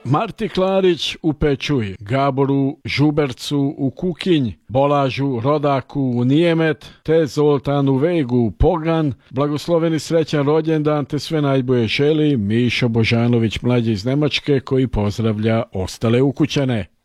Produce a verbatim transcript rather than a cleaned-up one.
Marti Klarić u Pečuj, Gaboru Žubercu u Kukinj, Bolažu Rodaku u Nijemet, te Zoltanu Vegu u Pogan, blagosloveni srećan rođendan te sve najbolje želi Mišo Božanović mlađi iz Nemačke koji pozdravlja ostale ukućane.